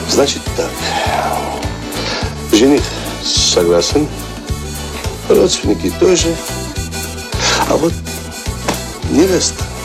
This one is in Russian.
Значит так. Жених согласен, родственники тоже. А вот невеста